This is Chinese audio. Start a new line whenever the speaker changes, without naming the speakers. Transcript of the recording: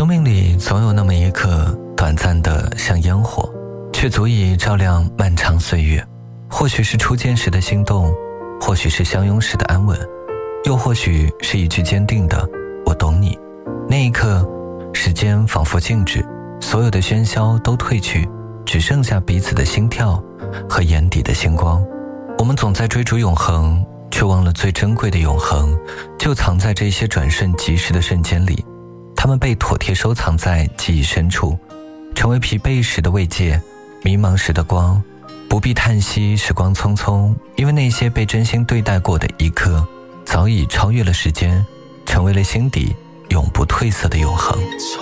生命里总有那么一刻，短暂的像烟火，却足以照亮漫长岁月。或许是初见时的心动，或许是相拥时的安稳，又或许是一句坚定的我懂你。那一刻，时间仿佛静止，所有的喧嚣都褪去，只剩下彼此的心跳和眼底的星光。我们总在追逐永恒，却忘了最珍贵的永恒就藏在这些转瞬即逝的瞬间里。它们被妥帖收藏在记忆深处，成为疲惫时的慰藉，迷茫时的光。不必叹息时光匆匆，因为那些被真心对待过的一刻，早已超越了时间，成为了心底永不褪色的永恒。